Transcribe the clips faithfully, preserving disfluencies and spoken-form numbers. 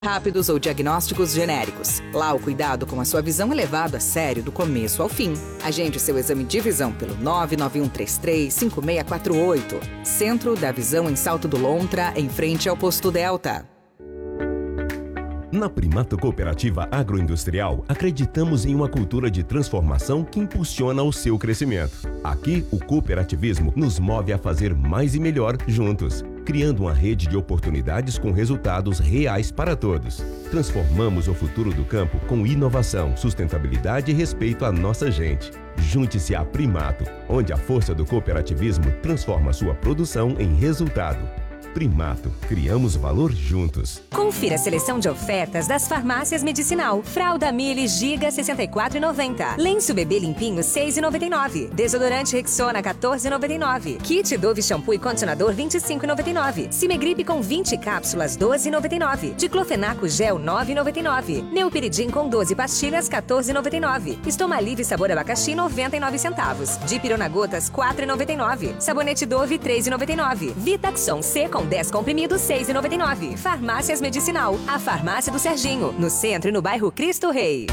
rápidos ou diagnósticos genéricos. Lá, o cuidado com a sua visão é levado a sério do começo ao fim. Agende seu exame de visão pelo nove nove um três três, cinco seis quatro oito. Centro da Visão em Salto do Lontra, em frente ao Posto Delta. Na Primato Cooperativa Agroindustrial, acreditamos em uma cultura de transformação que impulsiona o seu crescimento. Aqui, o cooperativismo nos move a fazer mais e melhor juntos, criando uma rede de oportunidades com resultados reais para todos. Transformamos o futuro do campo com inovação, sustentabilidade e respeito à nossa gente. Junte-se à Primato, onde a força do cooperativismo transforma sua produção em resultado. Primato, criamos valor juntos. Confira a seleção de ofertas das farmácias Medicinal. Fralda Mili Giga sessenta e quatro reais e noventa centavos. Lenço bebê limpinho seis reais e noventa e nove centavos. Desodorante Rexona quatorze reais e noventa e nove centavos. Kit Dove shampoo e condicionador vinte e cinco reais e noventa e nove centavos. Cimegripe com vinte cápsulas doze reais e noventa e nove centavos. Diclofenaco gel nove reais e noventa e nove centavos. Neupiridim com doze pastilhas quatorze reais e noventa e nove centavos. Estomalive sabor abacaxi noventa e nove centavos. Dipirona gotas quatro reais e noventa e nove centavos. Sabonete Dove três reais e noventa e nove centavos. Vitaxon C com dez comprimidos seis reais e noventa e nove centavos. Farmácias Medicinal, a farmácia do Serginho, no centro e no bairro Cristo Rei.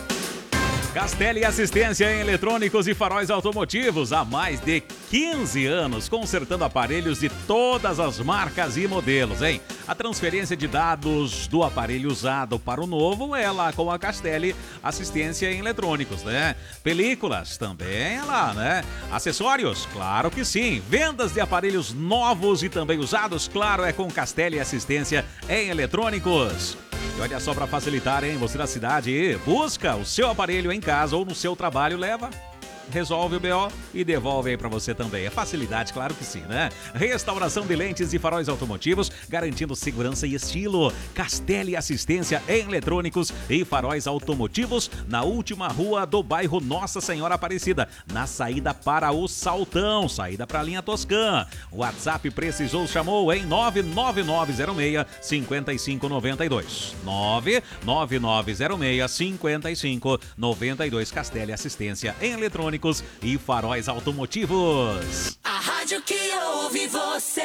Castelli Assistência em Eletrônicos e Faróis Automotivos, há mais de quinze anos, consertando aparelhos de todas as marcas e modelos, hein? A transferência de dados do aparelho usado para o novo é lá com a Castelli Assistência em Eletrônicos, né? Películas também é lá, né? Acessórios? Claro que sim. Vendas de aparelhos novos e também usados? Claro, é com Castelli Assistência em Eletrônicos. E olha só, para facilitar, hein? Você da cidade busca o seu aparelho em casa ou no seu trabalho, leva, resolve o B O e devolve aí pra você também. É facilidade, claro que sim, né? Restauração de lentes e faróis automotivos, garantindo segurança e estilo. Castelli Assistência em Eletrônicos e Faróis Automotivos, na última rua do bairro Nossa Senhora Aparecida, na saída para o Saltão, saída para a linha Toscã. WhatsApp precisou, chamou em nove nove nove zero seis, cinco cinco nove dois. nove nove nove zero seis, cinco cinco nove dois. Castelli Assistência em Eletrônicos e Faróis Automotivos. A rádio que ouve você,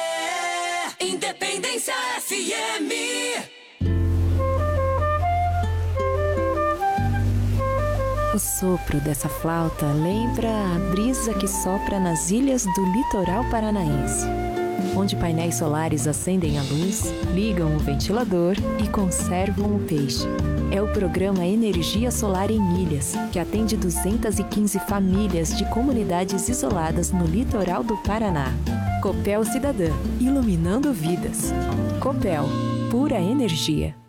Independência F M. O sopro dessa flauta lembra a brisa que sopra nas ilhas do litoral paranaense, onde painéis solares acendem a luz, ligam o ventilador e conservam o peixe. É o programa Energia Solar em Ilhas, que atende duzentas e quinze famílias de comunidades isoladas no litoral do Paraná. Copel Cidadã, iluminando vidas. Copel, pura energia.